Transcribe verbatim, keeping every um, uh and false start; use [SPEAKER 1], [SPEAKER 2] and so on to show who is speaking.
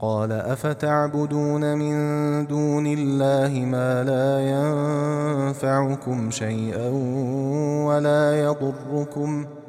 [SPEAKER 1] قال أفتعبدون من دون الله ما لا ينفعكم شيئا ولا يضركم